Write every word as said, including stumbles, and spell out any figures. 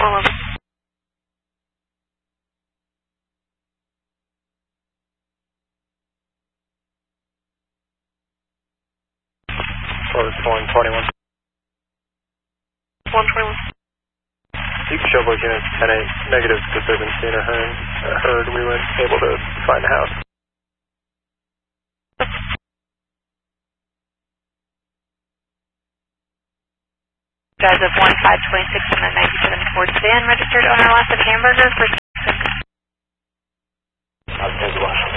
four eleven. Source one twenty-one. one twenty-one. You can show both units ten eight, negative disturbance seen or heard. Uh, heard. We were able to find the house. Guys of one five twenty-six and the ninety-seven Ford sedan, registered owner loss of hamburger for I'll take one.